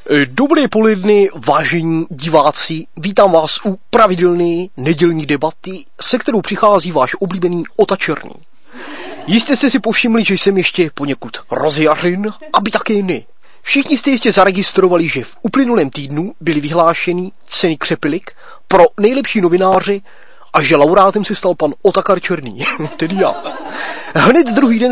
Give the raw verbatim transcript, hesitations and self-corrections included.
Dobré poledne, vážení diváci, vítám vás u pravidelné nedělní debaty, se kterou přichází váš oblíbený Ota Černý. Jistě jste si povšimli, že jsem ještě poněkud rozjařen, aby také ne. Všichni jste jistě zaregistrovali, že v uplynulém týdnu byly vyhlášeny ceny Křepilik pro nejlepší novináře a že laureátem se stal pan Otakar Černý, tedy já. Hned druhý den